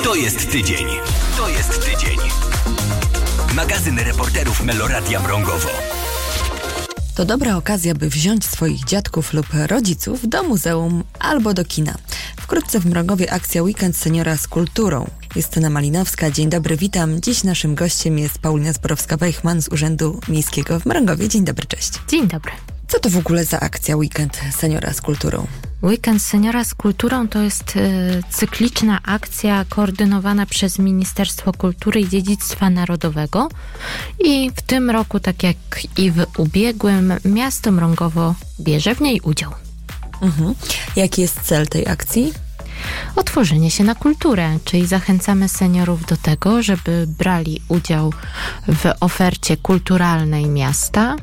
To jest tydzień. To jest tydzień. Magazyn reporterów Meloradia Mrągowo. To dobra okazja, by wziąć swoich dziadków lub rodziców do muzeum albo do kina. Wkrótce w Mrągowie akcja Weekend Seniora z kulturą. Justyna Malinowska, dzień dobry, witam. Dziś naszym gościem jest Paulina Zborowska-Wejchman z Urzędu Miejskiego w Mrągowie. Dzień dobry, cześć. Dzień dobry. Co to w ogóle za akcja Weekend Seniora z kulturą? Weekend Seniora z kulturą to jest cykliczna akcja koordynowana przez Ministerstwo Kultury i Dziedzictwa Narodowego i w tym roku, tak jak i w ubiegłym, miasto Mrągowo bierze w niej udział. Jaki jest cel tej akcji? Otworzenie się na kulturę, czyli zachęcamy seniorów do tego, żeby brali udział w ofercie kulturalnej miasta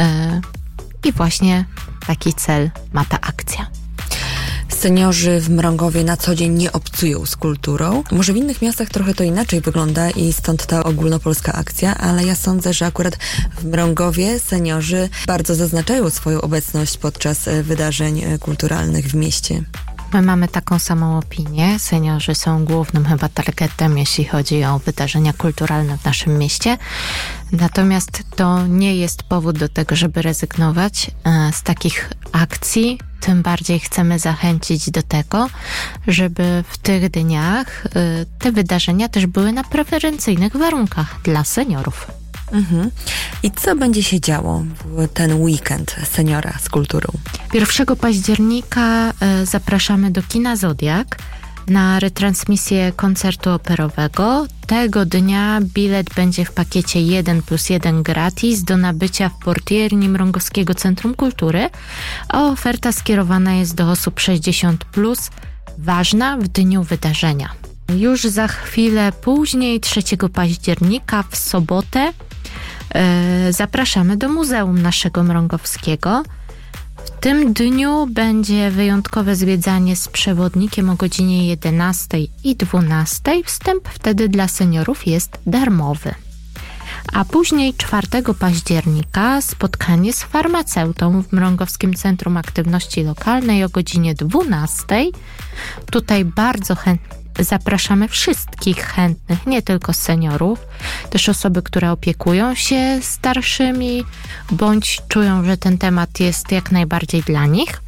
i właśnie taki cel ma ta akcja. Seniorzy w Mrągowie na co dzień nie obcują z kulturą. Może w innych miastach trochę to inaczej wygląda i stąd ta ogólnopolska akcja, ale ja sądzę, że akurat w Mrągowie seniorzy bardzo zaznaczają swoją obecność podczas wydarzeń kulturalnych w mieście. My mamy taką samą opinię. Seniorzy są głównym chyba targetem, jeśli chodzi o wydarzenia kulturalne w naszym mieście. Natomiast to nie jest powód do tego, żeby rezygnować z takich akcji. Tym bardziej chcemy zachęcić do tego, żeby w tych dniach te wydarzenia też były na preferencyjnych warunkach dla seniorów. I co będzie się działo w ten weekend seniora z kulturą? 1 października zapraszamy do kina Zodiak na retransmisję koncertu operowego. Tego dnia bilet będzie w pakiecie 1+1 gratis do nabycia w portierni Mrągowskiego Centrum Kultury, a oferta skierowana jest do osób 60+, ważna w dniu wydarzenia. Już za chwilę później, 3 października, w sobotę, zapraszamy do Muzeum naszego Mrągowskiego. W tym dniu będzie wyjątkowe zwiedzanie z przewodnikiem o godzinie 11 i 12. Wstęp wtedy dla seniorów jest darmowy. A później 4 października spotkanie z farmaceutą w Mrągowskim Centrum Aktywności Lokalnej o godzinie 12. Tutaj bardzo chętnie zapraszamy wszystkich chętnych, nie tylko seniorów, też osoby, które opiekują się starszymi, bądź czują, że ten temat jest jak najbardziej dla nich,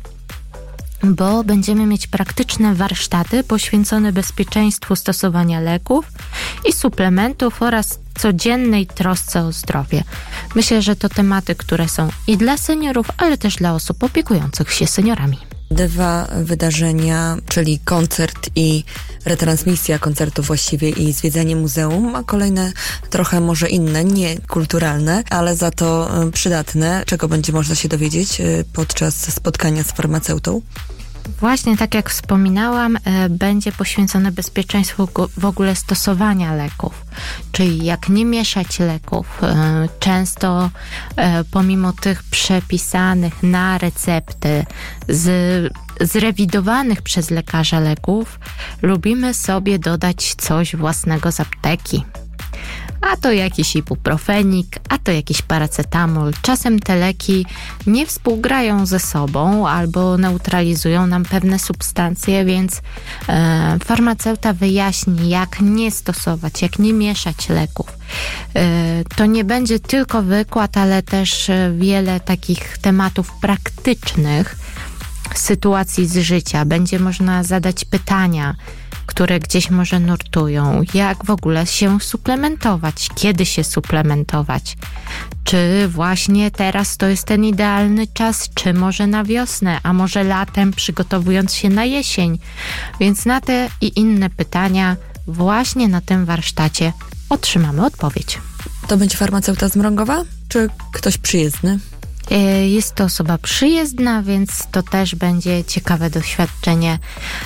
bo będziemy mieć praktyczne warsztaty poświęcone bezpieczeństwu stosowania leków i suplementów oraz codziennej trosce o zdrowie. Myślę, że to tematy, które są i dla seniorów, ale też dla osób opiekujących się seniorami. 2 wydarzenia, czyli koncert i retransmisja koncertu właściwie i zwiedzanie muzeum, a kolejne trochę może inne, nie kulturalne, ale za to przydatne. Czego będzie można się dowiedzieć podczas spotkania z farmaceutą? Właśnie tak jak wspominałam, będzie poświęcone bezpieczeństwu w ogóle stosowania leków, czyli jak nie mieszać leków. Często pomimo tych przepisanych na recepty, zrewidowanych przez lekarza leków, lubimy sobie dodać coś własnego z apteki. A to jakiś ibuprofenik, a to jakiś paracetamol. Czasem te leki nie współgrają ze sobą albo neutralizują nam pewne substancje, więc farmaceuta wyjaśni, jak nie stosować, jak nie mieszać leków. To nie będzie tylko wykład, ale też wiele takich tematów praktycznych, sytuacji z życia. Będzie można zadać pytania, które gdzieś może nurtują, jak w ogóle się suplementować, kiedy się suplementować, czy właśnie teraz to jest ten idealny czas, czy może na wiosnę, a może latem, przygotowując się na jesień. Więc na te i inne pytania właśnie na tym warsztacie otrzymamy odpowiedź. To będzie farmaceuta z Mrągowa, czy ktoś przyjezdny? Jest to osoba przyjezdna, więc to też będzie ciekawe doświadczenie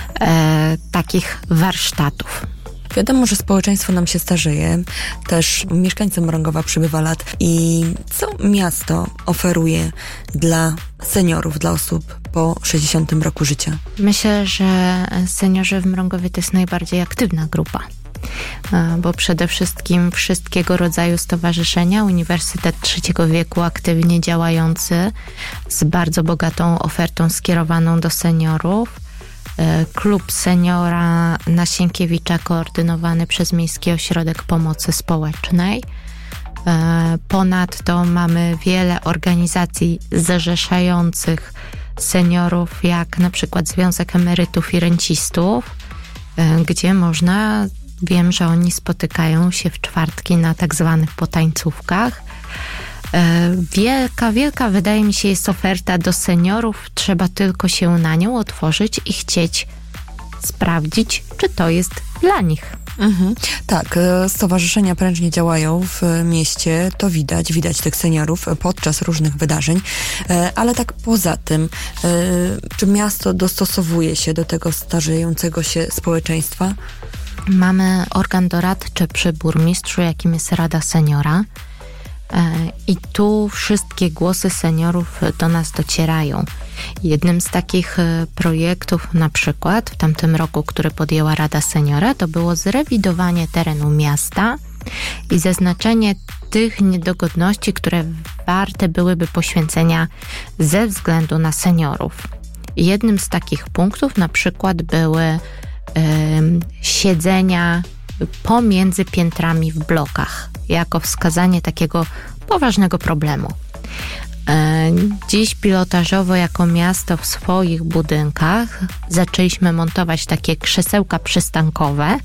takich warsztatów. Wiadomo, że społeczeństwo nam się starzeje, też mieszkańcom Mrągowa przybywa lat. I co miasto oferuje dla seniorów, dla osób po 60 roku życia? Myślę, że seniorzy w Mrągowie to jest najbardziej aktywna grupa. Bo przede wszystkim wszystkiego rodzaju stowarzyszenia, Uniwersytet Trzeciego Wieku aktywnie działający z bardzo bogatą ofertą skierowaną do seniorów, klub seniora na Sienkiewicza koordynowany przez Miejski Ośrodek Pomocy Społecznej. Ponadto mamy wiele organizacji zrzeszających seniorów, jak na przykład Związek Emerytów i Rencistów, gdzie wiem, że oni spotykają się w czwartki na tak zwanych potańcówkach. Wielka wydaje mi się jest oferta do seniorów, trzeba tylko się na nią otworzyć i chcieć sprawdzić, czy to jest dla nich. Tak, stowarzyszenia prężnie działają w mieście, to widać tych seniorów podczas różnych wydarzeń, ale tak poza tym, czy miasto dostosowuje się do tego starzejącego się społeczeństwa? Mamy organ doradczy przy burmistrzu, jakim jest Rada Seniora. I tu wszystkie głosy seniorów do nas docierają. Jednym z takich projektów na przykład w tamtym roku, który podjęła Rada Seniora, to było zrewidowanie terenu miasta i zaznaczenie tych niedogodności, które warte byłyby poświęcenia ze względu na seniorów. Jednym z takich punktów na przykład były siedzenia pomiędzy piętrami w blokach, jako wskazanie takiego poważnego problemu. Dziś pilotażowo jako miasto w swoich budynkach zaczęliśmy montować takie krzesełka przystankowe,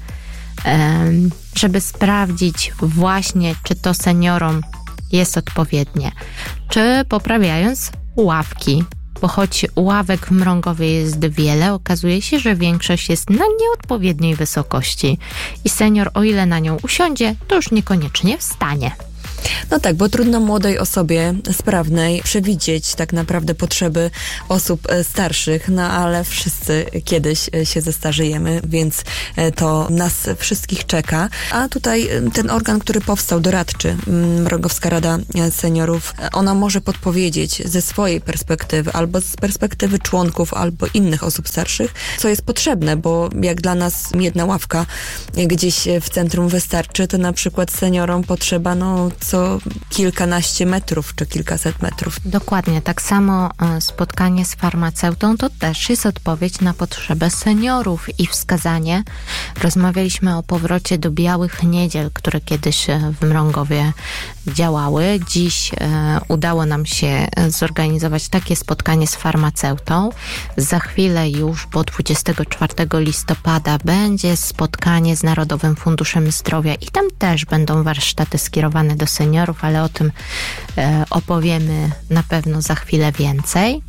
żeby sprawdzić właśnie, czy to seniorom jest odpowiednie, czy poprawiając ławki, bo choć ławek w Mrągowie jest wiele, okazuje się, że większość jest na nieodpowiedniej wysokości i senior, o ile na nią usiądzie, to już niekoniecznie wstanie. No tak, bo trudno młodej osobie sprawnej przewidzieć tak naprawdę potrzeby osób starszych, no ale wszyscy kiedyś się zestarzejemy, więc to nas wszystkich czeka. A tutaj ten organ, który powstał, doradczy, Mrągowska Rada Seniorów, ona może podpowiedzieć ze swojej perspektywy, albo z perspektywy członków, albo innych osób starszych, co jest potrzebne, bo jak dla nas jedna ławka gdzieś w centrum wystarczy, to na przykład seniorom potrzeba co kilkanaście metrów, czy kilkaset metrów. Dokładnie, tak samo spotkanie z farmaceutą to też jest odpowiedź na potrzebę seniorów i wskazanie. Rozmawialiśmy o powrocie do białych niedziel, które kiedyś w Mrągowie działały. Dziś udało nam się zorganizować takie spotkanie z farmaceutą. Za chwilę już, bo 24 listopada będzie spotkanie z Narodowym Funduszem Zdrowia i tam też będą warsztaty skierowane do seniorów, ale o tym opowiemy na pewno za chwilę więcej.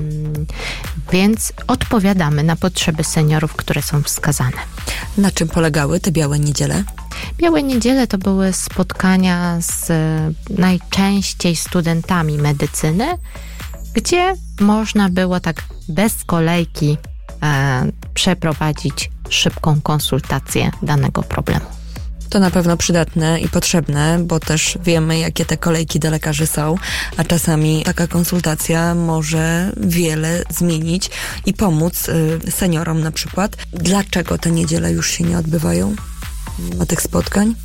Więc odpowiadamy na potrzeby seniorów, które są wskazane. Na czym polegały te białe niedziele? Białe niedziele to były spotkania z najczęściej studentami medycyny, gdzie można było tak bez kolejki przeprowadzić szybką konsultację danego problemu. To na pewno przydatne i potrzebne, bo też wiemy, jakie te kolejki do lekarzy są, a czasami taka konsultacja może wiele zmienić i pomóc seniorom na przykład. Dlaczego te niedziele już się nie odbywają? Ma tych spotkań?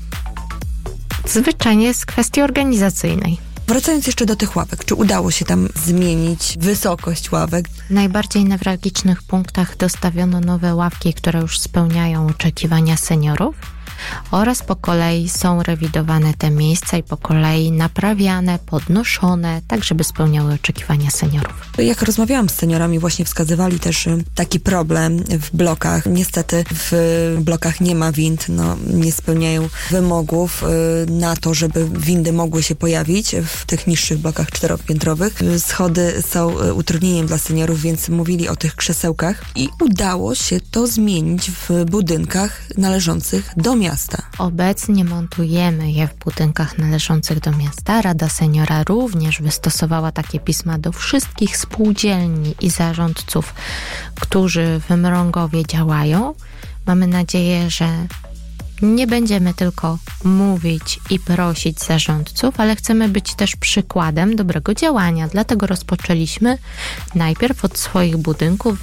Zwyczajnie z kwestii organizacyjnej. Wracając jeszcze do tych ławek, czy udało się tam zmienić wysokość ławek? W najbardziej newralgicznych punktach dostawiono nowe ławki, które już spełniają oczekiwania seniorów. Oraz po kolei są rewidowane te miejsca i po kolei naprawiane, podnoszone, tak żeby spełniały oczekiwania seniorów. Jak rozmawiałam z seniorami, właśnie wskazywali też taki problem w blokach. Niestety w blokach nie ma wind, nie spełniają wymogów na to, żeby windy mogły się pojawić w tych niższych blokach czteropiętrowych. Schody są utrudnieniem dla seniorów, więc mówili o tych krzesełkach i udało się to zmienić w budynkach należących do miasta. Obecnie montujemy je w budynkach należących do miasta. Rada Seniora również wystosowała takie pisma do wszystkich spółdzielni i zarządców, którzy w Mrągowie działają. Mamy nadzieję, że nie będziemy tylko mówić i prosić zarządców, ale chcemy być też przykładem dobrego działania. Dlatego rozpoczęliśmy najpierw od swoich budynków,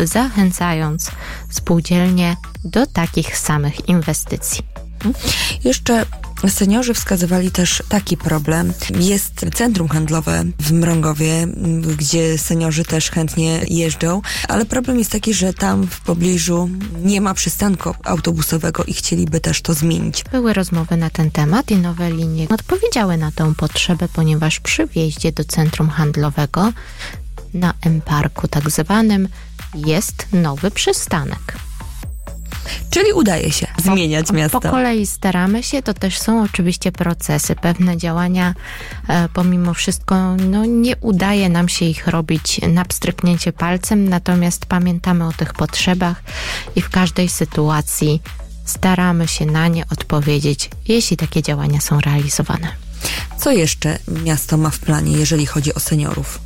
zachęcając spółdzielnie do takich samych inwestycji. Jeszcze Seniorzy wskazywali też taki problem. Jest centrum handlowe w Mrągowie, gdzie seniorzy też chętnie jeżdżą, ale problem jest taki, że tam w pobliżu nie ma przystanku autobusowego i chcieliby też to zmienić. Były rozmowy na ten temat i nowe linie odpowiedziały na tę potrzebę, ponieważ przy wjeździe do centrum handlowego na M-Parku tak zwanym jest nowy przystanek. Czyli udaje się zmieniać miasto. Po kolei staramy się, to też są oczywiście procesy. Pewne działania pomimo wszystko nie udaje nam się ich robić na pstryknięcie palcem, natomiast pamiętamy o tych potrzebach i w każdej sytuacji staramy się na nie odpowiedzieć, jeśli takie działania są realizowane. Co jeszcze miasto ma w planie, jeżeli chodzi o seniorów?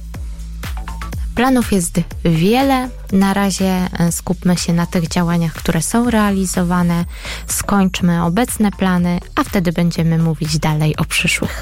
Planów jest wiele. Na razie skupmy się na tych działaniach, które są realizowane. Skończmy obecne plany, a wtedy będziemy mówić dalej o przyszłych.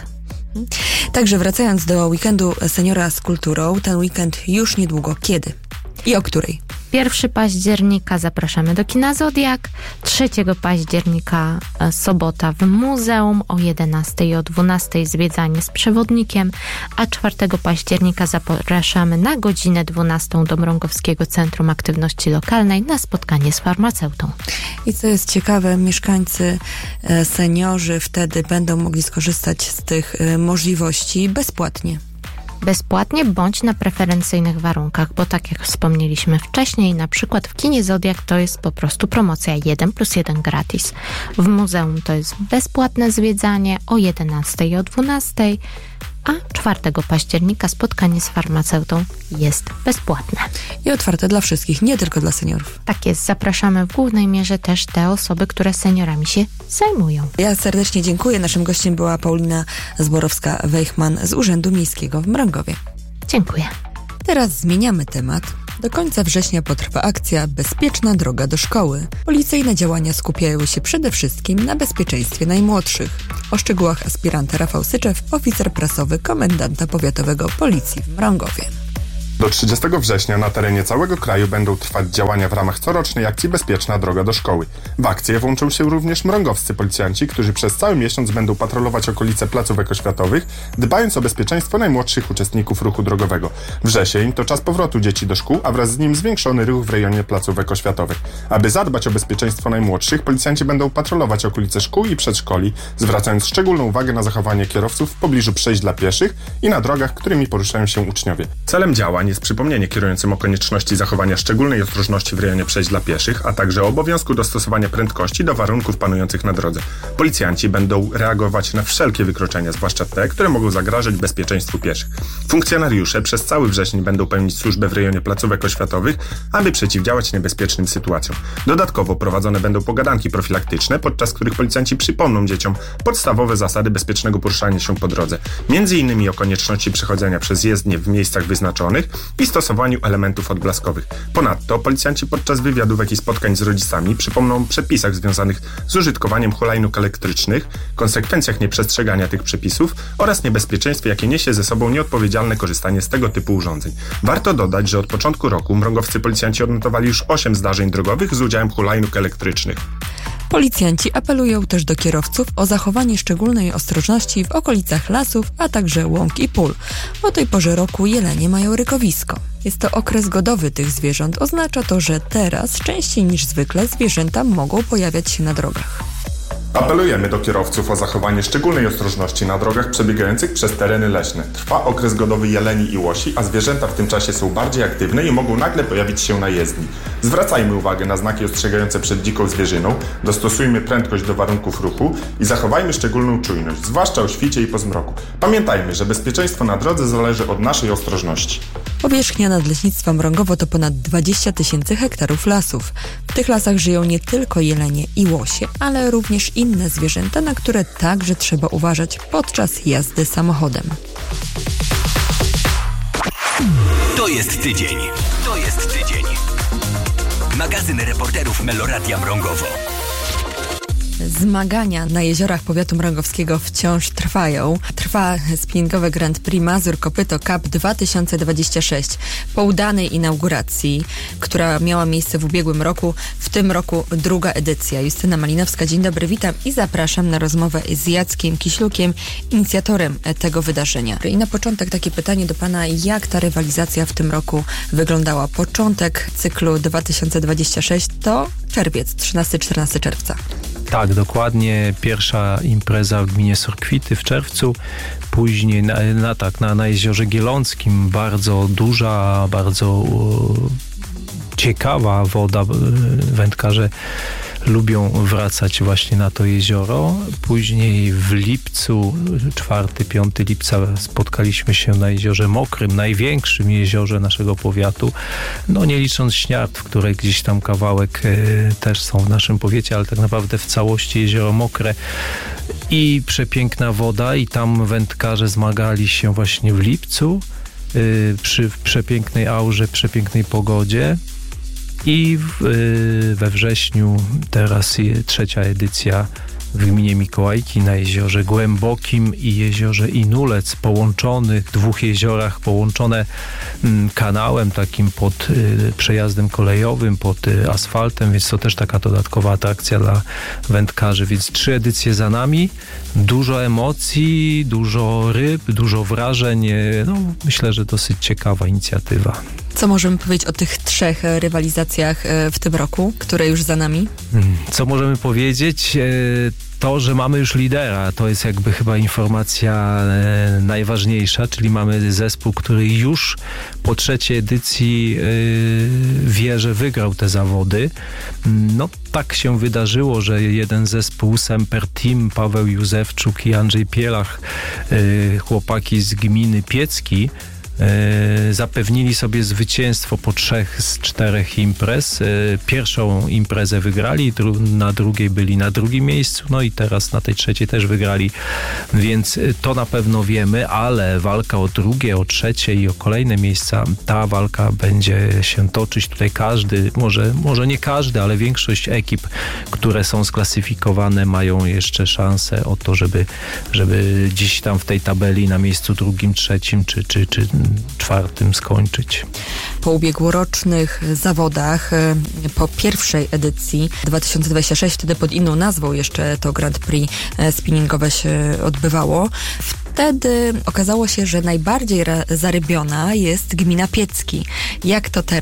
Także wracając do weekendu Seniora z Kulturą, ten weekend już niedługo. Kiedy i o której? 1 października zapraszamy do kina Zodiak, 3 października sobota w muzeum o 11 i o 12 zwiedzanie z przewodnikiem, a 4 października zapraszamy na godzinę 12 do Mrągowskiego Centrum Aktywności Lokalnej na spotkanie z farmaceutą. I co jest ciekawe, mieszkańcy, seniorzy wtedy będą mogli skorzystać z tych możliwości bezpłatnie. Bezpłatnie bądź na preferencyjnych warunkach, bo tak jak wspomnieliśmy wcześniej, na przykład w kinie Zodiak to jest po prostu promocja 1+1 gratis. W muzeum to jest bezpłatne zwiedzanie o 11 i o 12, a 4 października spotkanie z farmaceutą jest bezpłatne. I otwarte dla wszystkich, nie tylko dla seniorów. Tak jest, zapraszamy w głównej mierze też te osoby, które seniorami się zajmują. Ja serdecznie dziękuję. Naszym gościem była Paulina Zborowska-Wejchman z Urzędu Miejskiego w Mrągowie. Dziękuję. Teraz zmieniamy temat. Do końca września potrwa akcja Bezpieczna droga do szkoły. Policyjne działania skupiają się przede wszystkim na bezpieczeństwie najmłodszych. O szczegółach aspiranta Rafał Syczew, oficer prasowy komendanta powiatowego Policji w Mrągowie. Do 30 września na terenie całego kraju będą trwać działania w ramach corocznej akcji Bezpieczna droga do szkoły. W akcję włączą się również mrągowscy policjanci, którzy przez cały miesiąc będą patrolować okolice placówek oświatowych, dbając o bezpieczeństwo najmłodszych uczestników ruchu drogowego. Wrzesień to czas powrotu dzieci do szkół, a wraz z nim zwiększony ruch w rejonie placówek oświatowych. Aby zadbać o bezpieczeństwo najmłodszych, policjanci będą patrolować okolice szkół i przedszkoli, zwracając szczególną uwagę na zachowanie kierowców w pobliżu przejść dla pieszych i na drogach, którymi poruszają się uczniowie. Celem działań jest przypomnienie kierującym o konieczności zachowania szczególnej ostrożności w rejonie przejść dla pieszych, a także o obowiązku dostosowania prędkości do warunków panujących na drodze. Policjanci będą reagować na wszelkie wykroczenia, zwłaszcza te, które mogą zagrażać bezpieczeństwu pieszych. Funkcjonariusze przez cały wrzesień będą pełnić służbę w rejonie placówek oświatowych, aby przeciwdziałać niebezpiecznym sytuacjom. Dodatkowo prowadzone będą pogadanki profilaktyczne, podczas których policjanci przypomną dzieciom podstawowe zasady bezpiecznego poruszania się po drodze, m.in. o konieczności przechodzenia przez jezdnię w miejscach wyznaczonych i stosowaniu elementów odblaskowych. Ponadto policjanci podczas wywiadówek i spotkań z rodzicami przypomną o przepisach związanych z użytkowaniem hulajnóg elektrycznych, konsekwencjach nieprzestrzegania tych przepisów oraz niebezpieczeństwie, jakie niesie ze sobą nieodpowiedzialne korzystanie z tego typu urządzeń. Warto dodać, że od początku roku mrągowscy policjanci odnotowali już 8 zdarzeń drogowych z udziałem hulajnóg elektrycznych. Policjanci apelują też do kierowców o zachowanie szczególnej ostrożności w okolicach lasów, a także łąk i pól. O tej porze roku jelenie mają rykowisko. Jest to okres godowy tych zwierząt. Oznacza to, że teraz częściej niż zwykle zwierzęta mogą pojawiać się na drogach. Apelujemy do kierowców o zachowanie szczególnej ostrożności na drogach przebiegających przez tereny leśne. Trwa okres godowy jeleni i łosi, a zwierzęta w tym czasie są bardziej aktywne i mogą nagle pojawić się na jezdni. Zwracajmy uwagę na znaki ostrzegające przed dziką zwierzyną, dostosujmy prędkość do warunków ruchu i zachowajmy szczególną czujność, zwłaszcza o świcie i po zmroku. Pamiętajmy, że bezpieczeństwo na drodze zależy od naszej ostrożności. Powierzchnia Nadleśnictwa Mrągowo to ponad 20 000 hektarów lasów. W tych lasach żyją nie tylko jelenie i łosie, ale również inne zwierzęta, na które także trzeba uważać podczas jazdy samochodem. To jest tydzień. To jest tydzień. Magazyn reporterów Meloradia Mrągowo. Zmagania na jeziorach powiatu mrągowskiego wciąż trwają. Trwa spinningowe Grand Prix Mazur Kopyto Cup 2026. Po udanej inauguracji, która miała miejsce w ubiegłym roku, w tym roku druga edycja. Justyna Malinowska, dzień dobry, witam i zapraszam na rozmowę z Jackiem Kiślukiem, inicjatorem tego wydarzenia. I na początek takie pytanie do pana, jak ta rywalizacja w tym roku wyglądała? Początek cyklu 2026 to czerwiec, 13-14 czerwca. Tak, dokładnie. Pierwsza impreza w gminie Sorkwity w czerwcu. Później na Jeziorze Gieląckim bardzo duża, bardzo ciekawa woda. Wędkarze lubią wracać właśnie na to jezioro. Później w lipcu, 4-5 lipca spotkaliśmy się na Jeziorze Mokrym, największym jeziorze naszego powiatu. No nie licząc Śniard, w której gdzieś tam kawałek też są w naszym powiecie, ale tak naprawdę w całości Jezioro Mokre i przepiękna woda i tam wędkarze zmagali się właśnie w lipcu przy przepięknej aurze, przepięknej pogodzie. I we wrześniu teraz trzecia edycja w gminie Mikołajki na Jeziorze Głębokim i Jeziorze Inulec, połączonych, dwóch jeziorach połączone kanałem takim pod przejazdem kolejowym, pod asfaltem, więc to też taka dodatkowa atrakcja dla wędkarzy, więc 3 edycje za nami, dużo emocji, dużo ryb, dużo wrażeń, no myślę, że dosyć ciekawa inicjatywa. Co możemy powiedzieć o tych 3 rywalizacjach w tym roku, które już za nami? Co możemy powiedzieć? To, że mamy już lidera, to jest jakby chyba informacja najważniejsza, czyli mamy zespół, który już po 3 edycji wie, że wygrał te zawody. No tak się wydarzyło, że jeden zespół Semper Team, Paweł Józefczuk i Andrzej Pielach, chłopaki z gminy Piecki, zapewnili sobie zwycięstwo po 3 z 4 imprez. Pierwszą imprezę wygrali, na drugiej byli na drugim miejscu, no i teraz na tej trzeciej też wygrali, więc to na pewno wiemy, ale walka o drugie, o trzecie i o kolejne miejsca, ta walka będzie się toczyć. Tutaj każdy, może nie każdy, ale większość ekip, które są sklasyfikowane, mają jeszcze szansę o to, żeby gdzieś tam w tej tabeli na miejscu drugim, trzecim czy 4 skończyć. Po ubiegłorocznych zawodach, po pierwszej edycji 2026, wtedy pod inną nazwą jeszcze to Grand Prix spinningowe się odbywało. Wtedy okazało się, że najbardziej zarybiona jest gmina Piecki. Jak to teraz